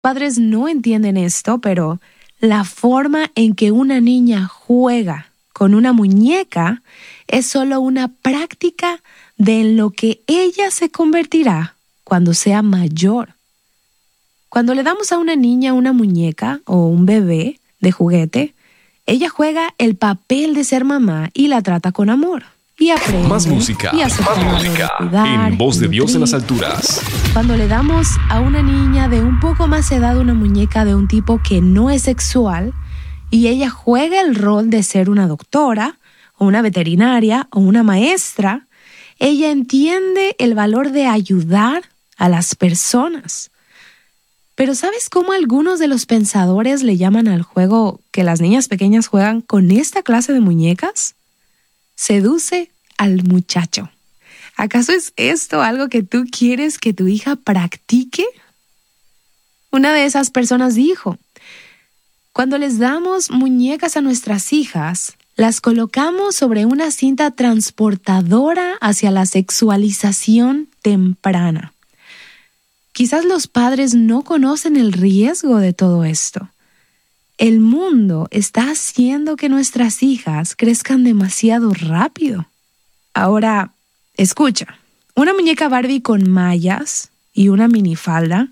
Padres no entienden esto, pero la forma en que una niña juega con una muñeca es solo una práctica de en lo que ella se convertirá cuando sea mayor. Cuando le damos a una niña una muñeca o un bebé de juguete, ella juega el papel de ser mamá y la trata con amor. Y aprende. Más música, y hace más todo lo de música. cuidar, En Voz de Dios en las nutrir. alturas. Cuando le damos a una niña de un poco más edad una muñeca de un tipo que no es sexual y ella juega el rol de ser una doctora o una veterinaria o una maestra, ella entiende el valor de ayudar a las personas. Pero ¿sabes cómo algunos de los pensadores le llaman al juego que las niñas pequeñas juegan con esta clase de muñecas? Seduce al muchacho. ¿Acaso es esto algo que tú quieres que tu hija practique? Una de esas personas dijo, cuando les damos muñecas a nuestras hijas, las colocamos sobre una cinta transportadora hacia la sexualización temprana. Quizás los padres no conocen el riesgo de todo esto. El mundo está haciendo que nuestras hijas crezcan demasiado rápido. Ahora, escucha, una muñeca Barbie con mallas y una minifalda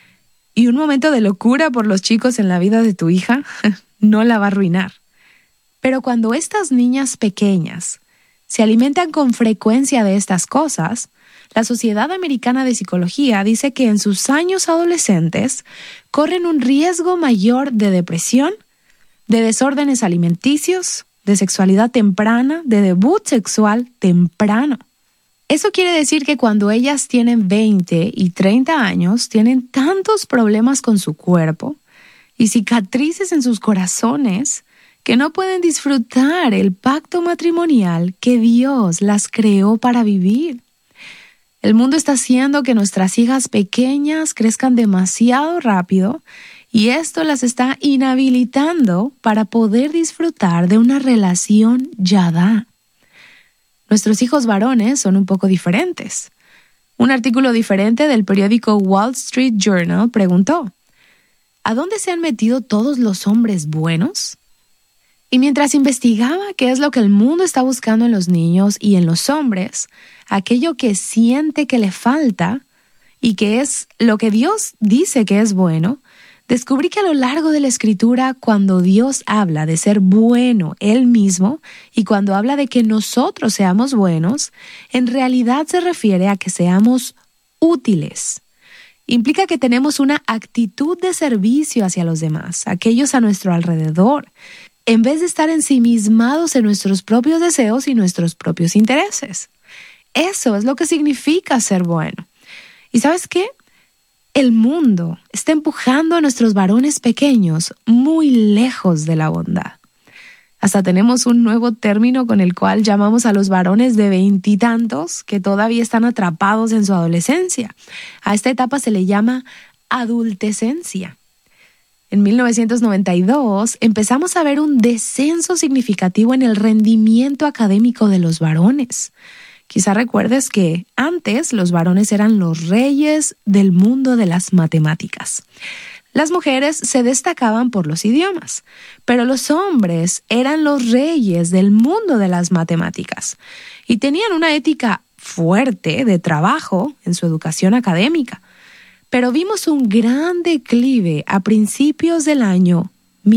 y un momento de locura por los chicos en la vida de tu hija no la va a arruinar. Pero cuando estas niñas pequeñas se alimentan con frecuencia de estas cosas, la Sociedad Americana de Psicología dice que en sus años adolescentes corren un riesgo mayor de depresión, de desórdenes alimenticios, de sexualidad temprana, de debut sexual temprano. Eso quiere decir que cuando ellas tienen 20 y 30 años, tienen tantos problemas con su cuerpo y cicatrices en sus corazones que no pueden disfrutar el pacto matrimonial que Dios las creó para vivir. El mundo está haciendo que nuestras hijas pequeñas crezcan demasiado rápido y esto las está inhabilitando para poder disfrutar de una relación yadá. Nuestros hijos varones son un poco diferentes. Un artículo diferente del periódico Wall Street Journal preguntó, ¿a dónde se han metido todos los hombres buenos? Y mientras investigaba qué es lo que el mundo está buscando en los niños y en los hombres, aquello que siente que le falta y que es lo que Dios dice que es bueno, descubrí que a lo largo de la Escritura, cuando Dios habla de ser bueno Él mismo y cuando habla de que nosotros seamos buenos, en realidad se refiere a que seamos útiles. Implica que tenemos una actitud de servicio hacia los demás, aquellos a nuestro alrededor, en vez de estar ensimismados en nuestros propios deseos y nuestros propios intereses. Eso es lo que significa ser bueno. ¿Y sabes qué? El mundo está empujando a nuestros varones pequeños muy lejos de la bondad. Hasta tenemos un nuevo término con el cual llamamos a los varones de veintitantos que todavía están atrapados en su adolescencia. A esta etapa se le llama adultescencia. En 1992 empezamos a ver un descenso significativo en el rendimiento académico de los varones. Quizá recuerdes que antes los varones eran los reyes del mundo de las matemáticas. Las mujeres se destacaban por los idiomas, pero los hombres eran los reyes del mundo de las matemáticas y tenían una ética fuerte de trabajo en su educación académica. Pero vimos un gran declive a principios del año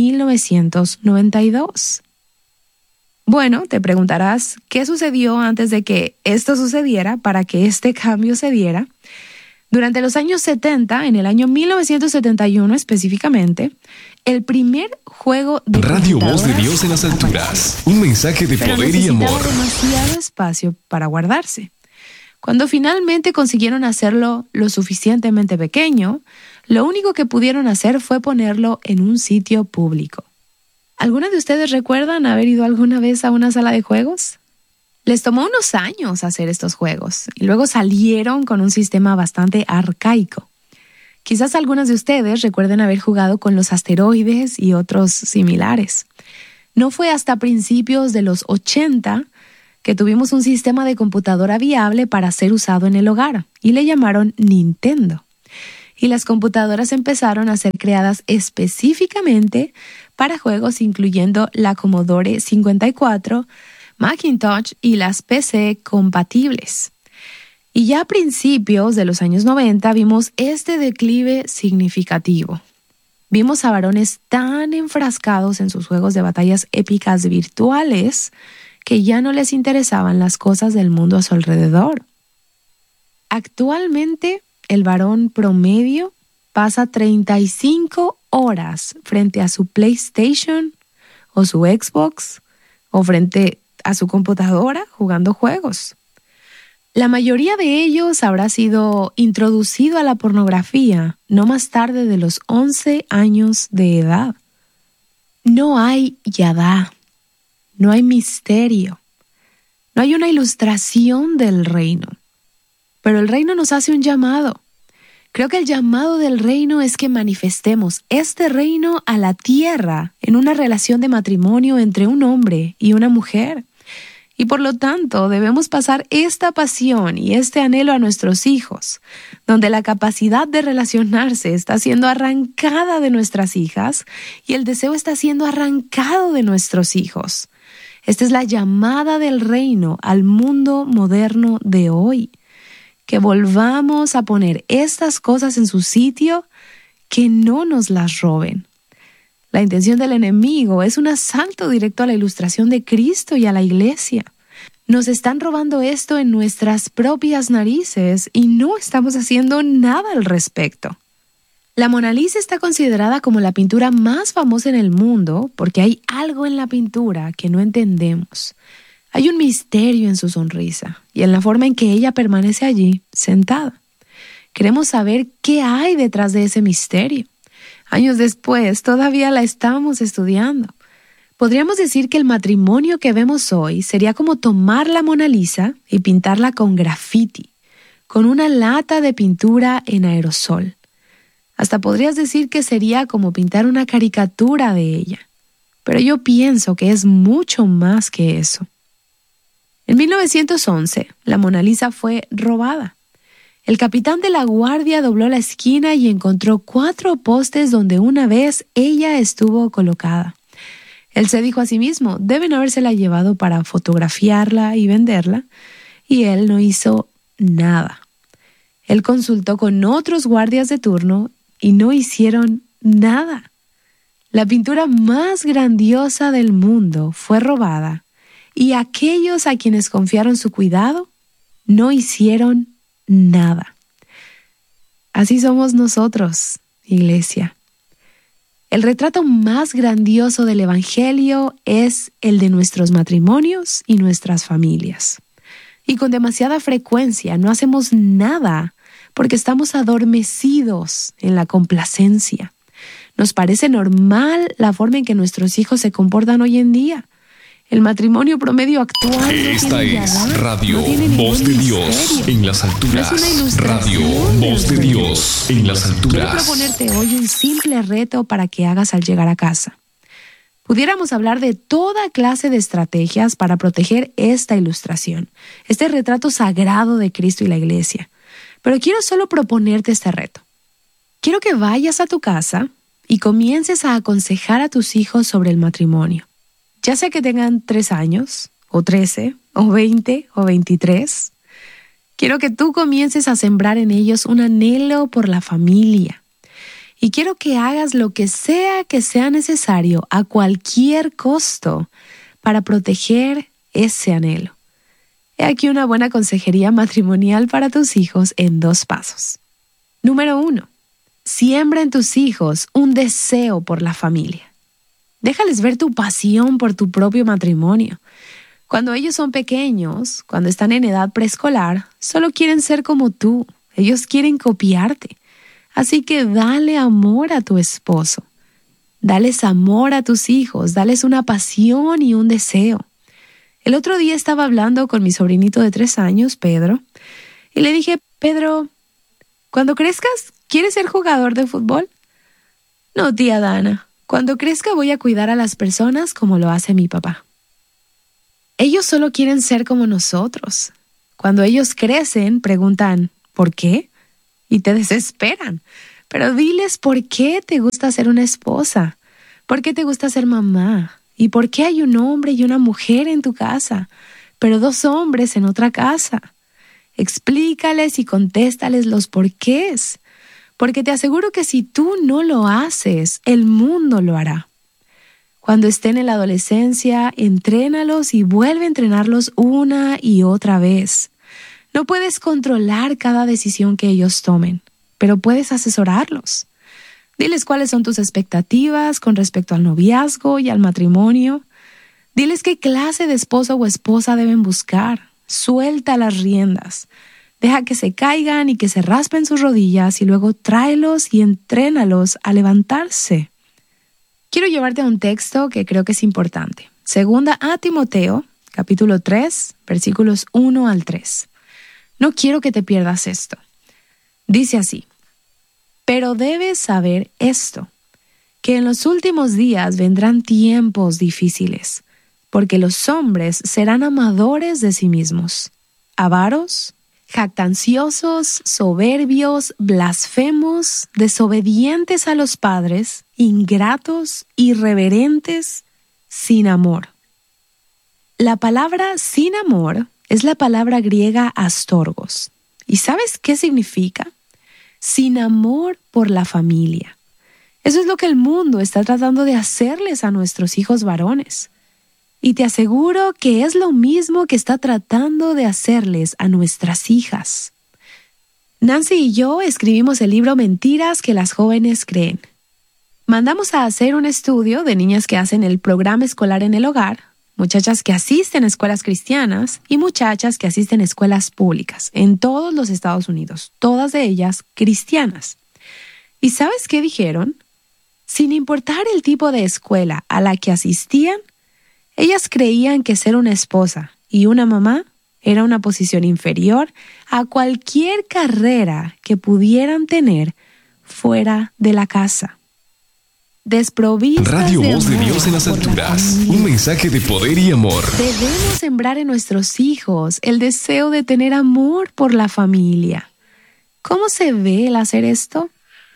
1992. Bueno, te preguntarás, ¿qué sucedió antes de que esto sucediera para que este cambio se diera? Durante los años 70, en el año 1971 específicamente, el primer juego de Radio Voz de computadoras Dios en las alturas. apareció. Un mensaje de Pero poder y necesitaba amor. demasiado espacio para guardarse. Cuando finalmente consiguieron hacerlo lo suficientemente pequeño, lo único que pudieron hacer fue ponerlo en un sitio público. ¿Alguna de ustedes recuerdan haber ido alguna vez a una sala de juegos? Les tomó unos años hacer estos juegos y luego salieron con un sistema bastante arcaico. Quizás algunas de ustedes recuerden haber jugado con los asteroides y otros similares. No fue hasta principios de los 80 que tuvimos un sistema de computadora viable para ser usado en el hogar y le llamaron Nintendo. y las computadoras empezaron a ser creadas específicamente para juegos, incluyendo la Commodore 54, Macintosh y las PC compatibles. Y ya a principios de los años 90 vimos este declive significativo. Vimos a varones tan enfrascados en sus juegos de batallas épicas virtuales que ya no les interesaban las cosas del mundo a su alrededor. Actualmente, el varón promedio pasa 35 horas frente a su PlayStation o su Xbox o frente a su computadora jugando juegos. La mayoría de ellos habrá sido introducido a la pornografía no más tarde de los 11 años de edad. No hay yadá, no hay misterio, no hay una ilustración del reino. Pero el reino nos hace un llamado. Creo que el llamado del reino es que manifestemos este reino a la tierra en una relación de matrimonio entre un hombre y una mujer. Y por lo tanto debemos pasar esta pasión y este anhelo a nuestros hijos, donde la capacidad de relacionarse está siendo arrancada de nuestras hijas y el deseo está siendo arrancado de nuestros hijos. Esta es la llamada del reino al mundo moderno de hoy. Que volvamos a poner estas cosas en su sitio, que no nos las roben. La intención del enemigo es un asalto directo a la ilustración de Cristo y a la iglesia. Nos están robando esto en nuestras propias narices y no estamos haciendo nada al respecto. La Mona Lisa está considerada como la pintura más famosa en el mundo porque hay algo en la pintura que no entendemos. Hay un misterio en su sonrisa y en la forma en que ella permanece allí, sentada. Queremos saber qué hay detrás de ese misterio. Años después, todavía la estamos estudiando. Podríamos decir que el matrimonio que vemos hoy sería como tomar la Mona Lisa y pintarla con graffiti, con una lata de pintura en aerosol. Hasta podrías decir que sería como pintar una caricatura de ella. Pero yo pienso que es mucho más que eso. En 1911, la Mona Lisa fue robada. El capitán de la guardia dobló la esquina y encontró 4 postes donde una vez ella estuvo colocada. Él se dijo a sí mismo, deben habérsela llevado para fotografiarla y venderla, y él no hizo nada. Él consultó con otros guardias de turno y no hicieron nada. La pintura más grandiosa del mundo fue robada, y aquellos a quienes confiaron su cuidado no hicieron nada. Así somos nosotros, iglesia. El retrato más grandioso del Evangelio es el de nuestros matrimonios y nuestras familias. Y con demasiada frecuencia no hacemos nada porque estamos adormecidos en la complacencia. Nos parece normal la forma en que nuestros hijos se comportan hoy en día. El matrimonio promedio actual Esta no tiene es yadá, Radio no tiene ningún Voz de Dios misterio. en las alturas. No es una ilustración Radio del Voz de reino. Dios en las Quiero alturas. proponerte hoy un simple reto para que hagas al llegar a casa. Pudiéramos hablar de toda clase de estrategias para proteger esta ilustración, este retrato sagrado de Cristo y la iglesia. Pero quiero solo proponerte este reto. Quiero que vayas a tu casa y comiences a aconsejar a tus hijos sobre el matrimonio. Ya sea que tengan 3 años, o 13, o 20, o 23. Quiero que tú comiences a sembrar en ellos un anhelo por la familia. Y quiero que hagas lo que sea necesario a cualquier costo para proteger ese anhelo. He aquí una buena consejería matrimonial para tus hijos en 2 pasos. Número 1. Siembra en tus hijos un deseo por la familia. Déjales ver tu pasión por tu propio matrimonio. Cuando ellos son pequeños, cuando están en edad preescolar, solo quieren ser como tú. Ellos quieren copiarte. Así que dale amor a tu esposo. Dales amor a tus hijos. Dales una pasión y un deseo. El otro día estaba hablando con mi sobrinito de 3 años, Pedro, y le dije, Pedro, cuando crezcas, ¿quieres ser jugador de fútbol? No, tía Dana. Cuando crezca voy a cuidar a las personas como lo hace mi papá. Ellos solo quieren ser como nosotros. Cuando ellos crecen, preguntan, ¿por qué? y te desesperan. Pero diles por qué te gusta ser una esposa, por qué te gusta ser mamá y por qué hay un hombre y una mujer en tu casa, pero 2 hombres en otra casa. Explícales y contéstales los porqués, porque te aseguro que si tú no lo haces, el mundo lo hará. Cuando estén en la adolescencia, entrénalos y vuelve a entrenarlos una y otra vez. No puedes controlar cada decisión que ellos tomen, pero puedes asesorarlos. Diles cuáles son tus expectativas con respecto al noviazgo y al matrimonio. Diles qué clase de esposo o esposa deben buscar. Suelta las riendas. Deja que se caigan y que se raspen sus rodillas y luego tráelos y entrénalos a levantarse. Quiero llevarte a un texto que creo que es importante. Segunda a Timoteo, capítulo 3, versículos 1 al 3. No quiero que te pierdas esto. Dice así: pero debes saber esto, que en los últimos días vendrán tiempos difíciles, porque los hombres serán amadores de sí mismos, avaros, jactanciosos, soberbios, blasfemos, desobedientes a los padres, ingratos, irreverentes, sin amor. La palabra sin amor es la palabra griega astorgos. ¿Y sabes qué significa? Sin amor por la familia. Eso es lo que el mundo está tratando de hacerles a nuestros hijos varones. Y te aseguro que es lo mismo que está tratando de hacerles a nuestras hijas. Nancy y yo escribimos el libro Mentiras que las jóvenes creen. Mandamos a hacer un estudio de niñas que hacen el programa escolar en el hogar, muchachas que asisten a escuelas cristianas y muchachas que asisten a escuelas públicas en todos los Estados Unidos, todas de ellas cristianas. ¿Y sabes qué dijeron? Sin importar el tipo de escuela a la que asistían, ellas creían que ser una esposa y una mamá era una posición inferior a cualquier carrera que pudieran tener fuera de la casa. Desprovistas Radio de Voz de amor Dios en las por la alturas. familia. Un mensaje de poder y amor. Debemos sembrar en nuestros hijos el deseo de tener amor por la familia. ¿Cómo se ve el hacer esto?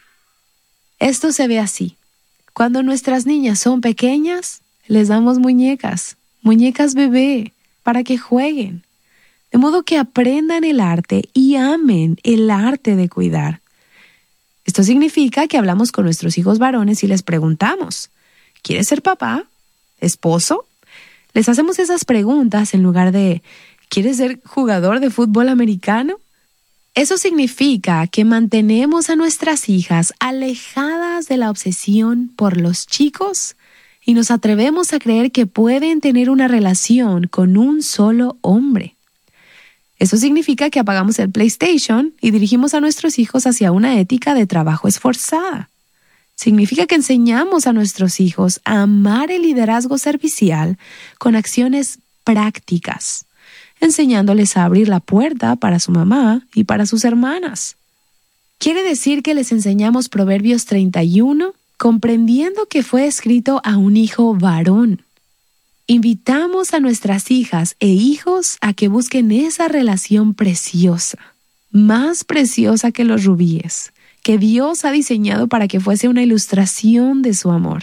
Esto se ve así. Cuando nuestras niñas son pequeñas, les damos muñecas bebé, para que jueguen. De modo que aprendan el arte y amen el arte de cuidar. Esto significa que hablamos con nuestros hijos varones y les preguntamos: ¿quieres ser papá? ¿Esposo? Les hacemos esas preguntas en lugar de ¿quieres ser jugador de fútbol americano? Eso significa que mantenemos a nuestras hijas alejadas de la obsesión por los chicos y nos atrevemos a creer que pueden tener una relación con un solo hombre. Eso significa que apagamos el PlayStation y dirigimos a nuestros hijos hacia una ética de trabajo esforzada. Significa que enseñamos a nuestros hijos a amar el liderazgo servicial con acciones prácticas, enseñándoles a abrir la puerta para su mamá y para sus hermanas. Quiere decir que les enseñamos Proverbios 31, comprendiendo que fue escrito a un hijo varón. Invitamos a nuestras hijas e hijos a que busquen esa relación preciosa, más preciosa que los rubíes, que Dios ha diseñado para que fuese una ilustración de su amor.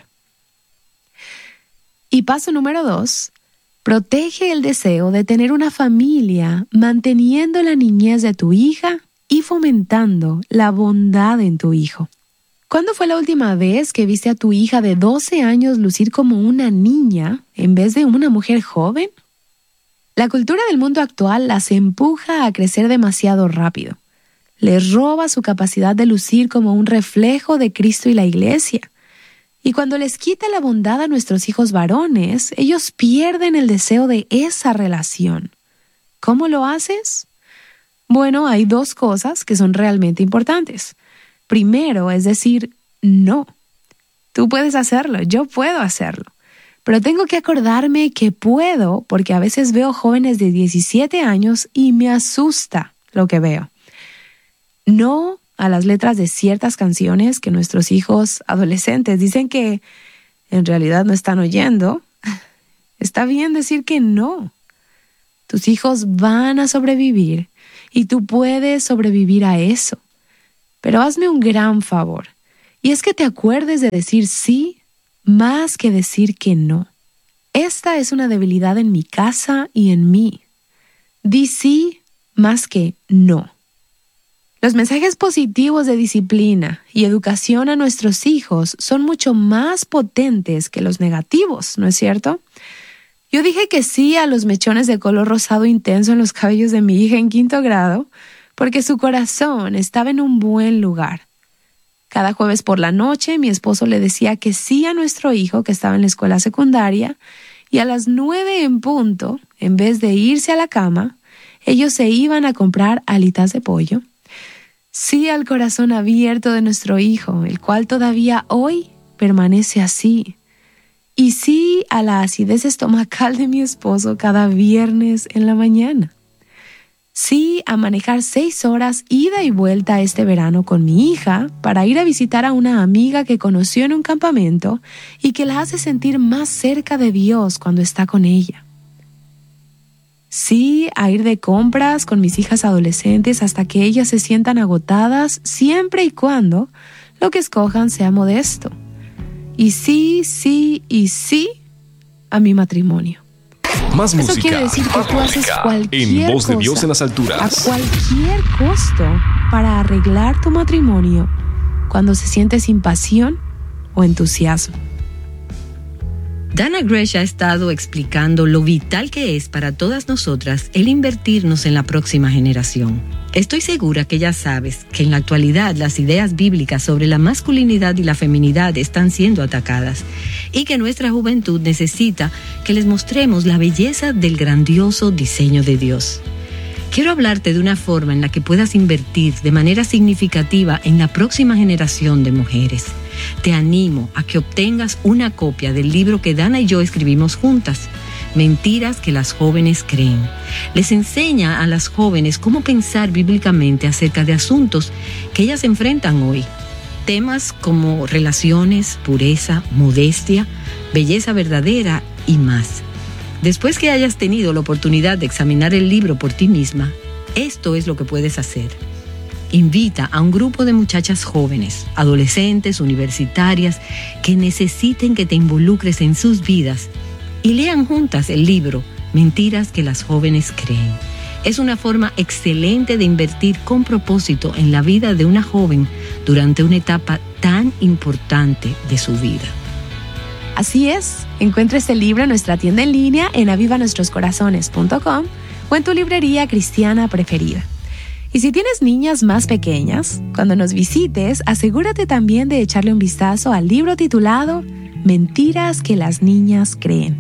Y paso número 2, protege el deseo de tener una familia manteniendo la niñez de tu hija y fomentando la bondad en tu hijo. ¿Cuándo fue la última vez que viste a tu hija de 12 años lucir como una niña en vez de una mujer joven? La cultura del mundo actual las empuja a crecer demasiado rápido. Les roba su capacidad de lucir como un reflejo de Cristo y la Iglesia. Y cuando les quita la bondad a nuestros hijos varones, ellos pierden el deseo de esa relación. ¿Cómo lo haces? Bueno, hay 2 cosas que son realmente importantes. Primero, es decir, no. Tú puedes hacerlo, yo puedo hacerlo. Pero tengo que acordarme que puedo porque a veces veo jóvenes de 17 años y me asusta lo que veo. No a las letras de ciertas canciones que nuestros hijos adolescentes dicen que en realidad no están oyendo. Está bien decir que no. Tus hijos van a sobrevivir y tú puedes sobrevivir a eso. Pero hazme un gran favor, y es que te acuerdes de decir sí más que decir que no. Esta es una debilidad en mi casa y en mí. Di sí más que no. Los mensajes positivos de disciplina y educación a nuestros hijos son mucho más potentes que los negativos, ¿no es cierto? Yo dije que sí a los mechones de color rosado intenso en los cabellos de mi hija en 5º grado, porque su corazón estaba en un buen lugar. Cada jueves por la noche mi esposo le decía que sí a nuestro hijo que estaba en la escuela secundaria y a las 9 en punto, en vez de irse a la cama, ellos se iban a comprar alitas de pollo. Sí al corazón abierto de nuestro hijo, el cual todavía hoy permanece así. Y sí a la acidez estomacal de mi esposo cada viernes en la mañana. Sí a manejar 6 horas ida y vuelta este verano con mi hija para ir a visitar a una amiga que conoció en un campamento y que la hace sentir más cerca de Dios cuando está con ella. Sí a ir de compras con mis hijas adolescentes hasta que ellas se sientan agotadas siempre y cuando lo que escojan sea modesto. Y sí a mi matrimonio. Más Eso música. quiere decir que tú haces cualquier En Voz de Dios cosa, en las alturas. a cualquier costo para arreglar tu matrimonio cuando se siente sin pasión o entusiasmo. Dana Gresh ha estado explicando lo vital que es para todas nosotras el invertirnos en la próxima generación. Estoy segura que ya sabes que en la actualidad las ideas bíblicas sobre la masculinidad y la feminidad están siendo atacadas y que nuestra juventud necesita que les mostremos la belleza del grandioso diseño de Dios. Quiero hablarte de una forma en la que puedas invertir de manera significativa en la próxima generación de mujeres. Te animo a que obtengas una copia del libro que Dana y yo escribimos juntas, Mentiras que las jóvenes creen. Les enseña a las jóvenes cómo pensar bíblicamente acerca de asuntos que ellas enfrentan hoy. Temas como relaciones, pureza, modestia, belleza verdadera y más. Después que hayas tenido la oportunidad de examinar el libro por ti misma, esto es lo que puedes hacer. Invita a un grupo de muchachas jóvenes, adolescentes, universitarias, que necesiten que te involucres en sus vidas y lean juntas el libro Mentiras que las jóvenes creen. Es una forma excelente de invertir con propósito en la vida de una joven durante una etapa tan importante de su vida. Así es, encuentra este libro en nuestra tienda en línea en avivanuestroscorazones.com o en tu librería cristiana preferida. Y si tienes niñas más pequeñas, cuando nos visites, asegúrate también de echarle un vistazo al libro titulado Mentiras que las niñas creen.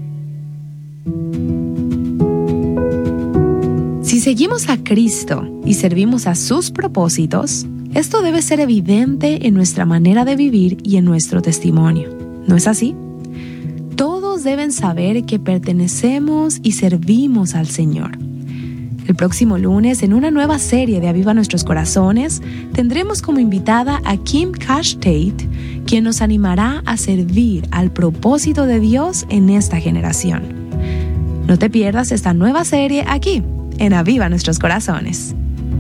Si seguimos a Cristo y servimos a sus propósitos, esto debe ser evidente en nuestra manera de vivir y en nuestro testimonio. ¿No es así? Todos deben saber que pertenecemos y servimos al Señor. El próximo lunes, en una nueva serie de Aviva Nuestros Corazones, tendremos como invitada a Kim Cash Tate, quien nos animará a servir al propósito de Dios en esta generación. No te pierdas esta nueva serie aquí, en Aviva Nuestros Corazones.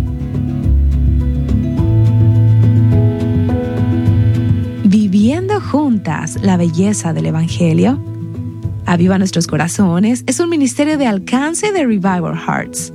Viviendo juntas la belleza del Evangelio. Aviva Nuestros Corazones es un ministerio de alcance de Revival Hearts.